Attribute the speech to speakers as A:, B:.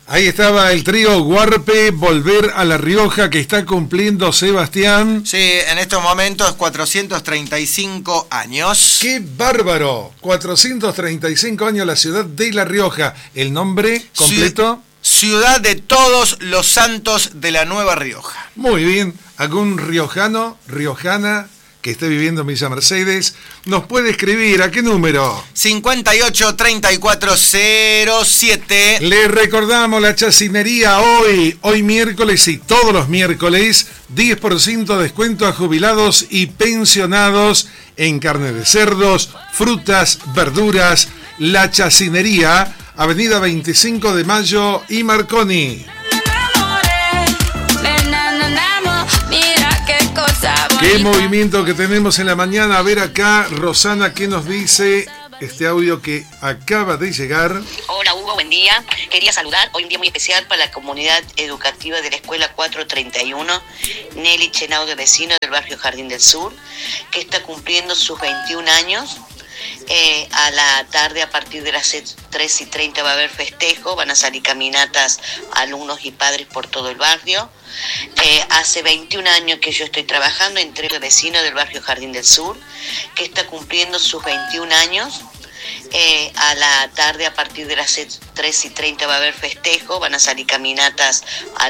A: Ahí estaba el trío Huarpe, Volver a La Rioja, que está cumpliendo Sebastián.
B: Sí, en estos momentos 435 años.
A: ¡Qué bárbaro! 435 años la ciudad de La Rioja. ¿El nombre completo?
B: Ciudad de Todos los Santos de la Nueva Rioja.
A: Muy bien. ¿Algún riojano, riojana que esté viviendo en Villa Mercedes nos puede escribir? ¿A qué número?
B: 583407.
A: Le recordamos la chacinería hoy miércoles y todos los miércoles, 10% de descuento a jubilados y pensionados en carne de cerdos, frutas, verduras. La chacinería, Avenida 25 de Mayo y Marconi. Qué movimiento que tenemos en la mañana. A ver acá, Rosana, ¿qué nos dice este audio que acaba de llegar?
C: Hola Hugo, buen día. Quería saludar, hoy un día muy especial para la comunidad educativa de la Escuela 431, Nelly Chenau de Vecino del barrio Jardín del Sur, que está cumpliendo sus 21 años. A la tarde, a partir de las 3:30 va a haber festejo, van a salir caminatas alumnos y padres por todo el barrio. Hace 21 años que yo estoy trabajando entre el vecino del barrio Jardín del Sur, que está cumpliendo sus 21 años. A la tarde, a partir de las 3:30 va a haber festejo, van a salir caminatas